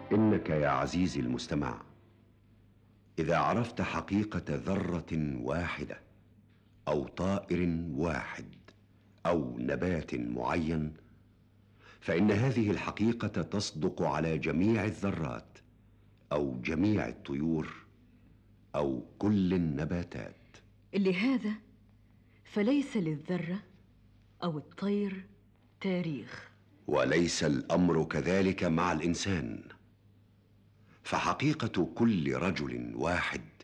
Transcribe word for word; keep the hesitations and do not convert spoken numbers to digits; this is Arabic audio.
إنك يا عزيزي المستمع إذا عرفت حقيقة ذرة واحدة أو طائر واحد أو نبات معين، فإن هذه الحقيقة تصدق على جميع الذرات أو جميع الطيور أو كل النباتات. لهذا فليس للذرة أو الطير تاريخ. وليس الأمر كذلك مع الإنسان، فحقيقة كل رجل واحد